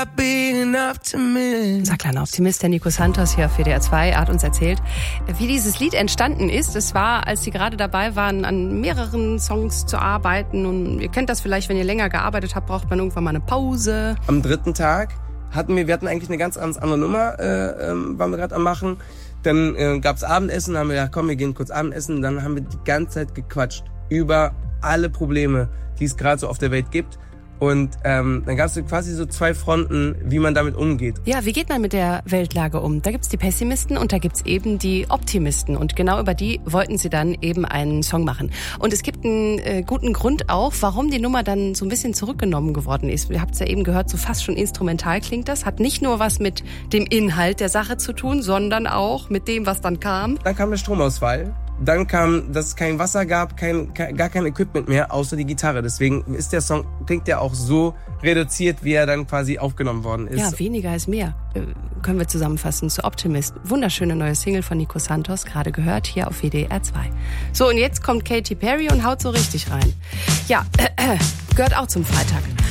about being an optimist. Unser kleiner Optimist, der Nico Santos hier auf WDR 2, hat uns erzählt, wie dieses Lied entstanden ist. Es war, als sie gerade dabei waren, an mehreren Songs zu arbeiten. Und ihr kennt das vielleicht, wenn ihr länger gearbeitet habt, braucht man irgendwann mal eine Pause. Am dritten Tag wir hatten eigentlich eine ganz andere Nummer, waren wir gerade am machen. Dann gab's Abendessen, haben wir gedacht, komm, wir gehen kurz Abendessen. Dann haben wir die ganze Zeit gequatscht über alle Probleme, die es gerade so auf der Welt gibt. Und dann gab es quasi so zwei Fronten, wie man damit umgeht. Ja, wie geht man mit der Weltlage um? Da gibt's die Pessimisten und da gibt's eben die Optimisten. Und genau über die wollten sie dann eben einen Song machen. Und es gibt einen guten Grund auch, warum die Nummer dann so ein bisschen zurückgenommen geworden ist. Ihr habt es ja eben gehört, so fast schon instrumental klingt das. Hat nicht nur was mit dem Inhalt der Sache zu tun, sondern auch mit dem, was dann kam. Dann kam der Stromausfall. Dann kam, dass es kein Wasser gab, gar kein Equipment mehr, außer die Gitarre. Deswegen ist der Song, klingt ja auch so reduziert, wie er dann quasi aufgenommen worden ist. Ja, weniger ist mehr, können wir zusammenfassen zu Optimist. Wunderschöne neue Single von Nico Santos, gerade gehört, hier auf WDR 2. So, und jetzt kommt Katy Perry und haut so richtig rein. Ja, gehört auch zum Freitag.